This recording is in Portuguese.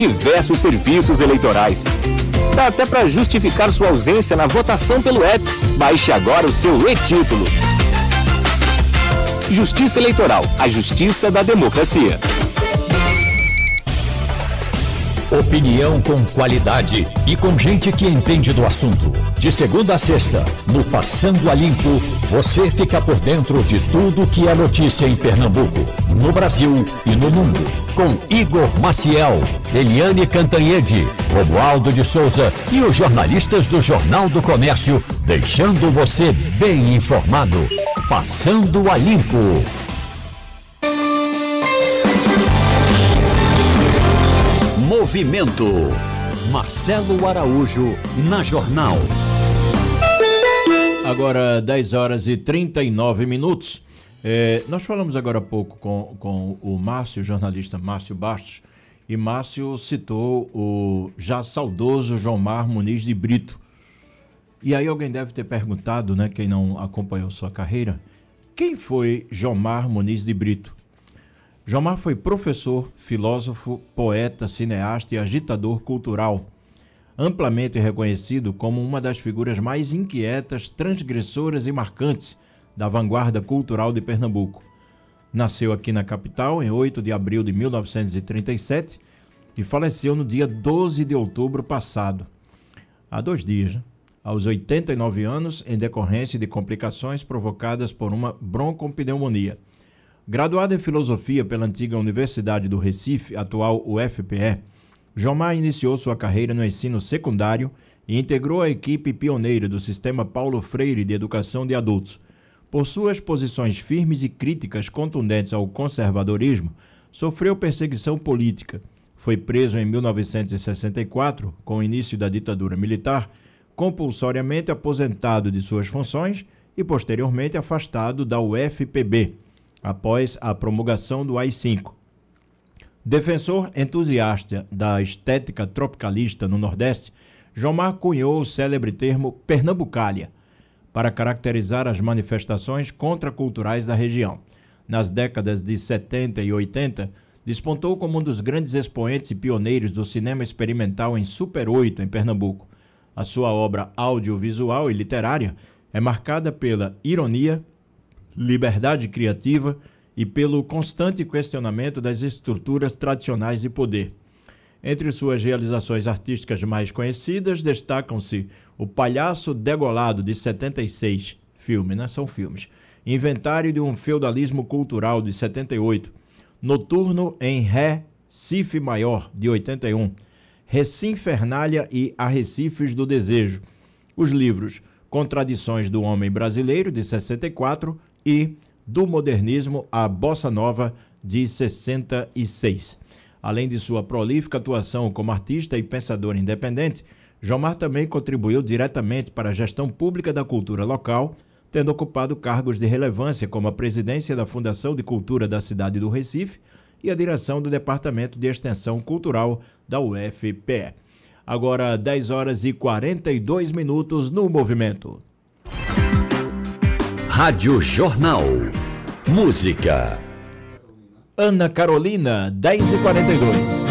diversos serviços eleitorais. Dá até para justificar sua ausência na votação pelo app. Baixe agora o seu e-título. Justiça Eleitoral, a justiça da democracia. Opinião com qualidade e com gente que entende do assunto. De segunda a sexta, no Passando a Limpo, você fica por dentro de tudo que é notícia em Pernambuco, no Brasil e no mundo. Com Igor Maciel, Eliane Cantanhede, Romualdo de Souza e os jornalistas do Jornal do Comércio, deixando você bem informado. Passando a Limpo. Movimento. Marcelo Araújo, na Jornal. Agora, 10 horas e 39 minutos. Nós falamos agora há pouco com o Márcio, o jornalista Márcio Bastos, e Márcio citou o já saudoso Jomar Muniz de Brito. E aí alguém deve ter perguntado, né, quem não acompanhou sua carreira, quem foi Jomar Muniz de Brito? Jomar foi professor, filósofo, poeta, cineasta e agitador cultural, amplamente reconhecido como uma das figuras mais inquietas, transgressoras e marcantes da vanguarda cultural de Pernambuco. Nasceu aqui na capital em 8 de abril de 1937 e faleceu no dia 12 de outubro passado, há 2 dias, aos 89 anos, em decorrência de complicações provocadas por uma broncopneumonia. Graduado em Filosofia pela antiga Universidade do Recife, atual UFPE, Jomar iniciou sua carreira no ensino secundário e integrou a equipe pioneira do Sistema Paulo Freire de Educação de Adultos. Por suas posições firmes e críticas contundentes ao conservadorismo, sofreu perseguição política. Foi preso em 1964, com o início da ditadura militar, compulsoriamente aposentado de suas funções e posteriormente afastado da UFPB, após a promulgação do AI-5. Defensor entusiasta da estética tropicalista no Nordeste, Jomar cunhou o célebre termo Pernambucália para caracterizar as manifestações contraculturais da região. Nas décadas de 70 e 80, despontou como um dos grandes expoentes e pioneiros do cinema experimental em Super 8 em Pernambuco. A sua obra audiovisual e literária é marcada pela ironia, liberdade criativa e pelo constante questionamento das estruturas tradicionais de poder. Entre suas realizações artísticas mais conhecidas destacam-se O Palhaço Degolado, de 76, filme, né? São filmes. Inventário de um Feudalismo Cultural, de 78. Noturno em Ré, Cife Maior, de 81. Recinfernália e Arrecifes do Desejo. Os livros Contradições do Homem Brasileiro, de 64, e Do Modernismo à Bossa Nova, de 66. Além de sua prolífica atuação como artista e pensador independente, Jomar também contribuiu diretamente para a gestão pública da cultura local, tendo ocupado cargos de relevância como a presidência da Fundação de Cultura da cidade do Recife e a direção do Departamento de Extensão Cultural da UFPE. Agora, 10 horas e 42 minutos no Movimento. Rádio Jornal. Música. Ana Carolina, 10h42.